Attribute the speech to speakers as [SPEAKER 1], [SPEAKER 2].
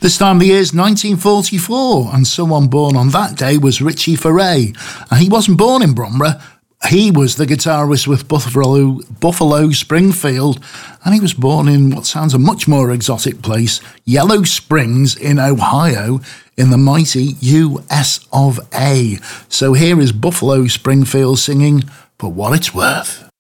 [SPEAKER 1] This time of the year is 1944, and someone born on that day was Richie Furay. And he wasn't born in Bromra. He was the guitarist with Buffalo Springfield, and he was born in what sounds a much more exotic place, Yellow Springs in Ohio, in the mighty US of A. So here is Buffalo Springfield singing For What It's Worth.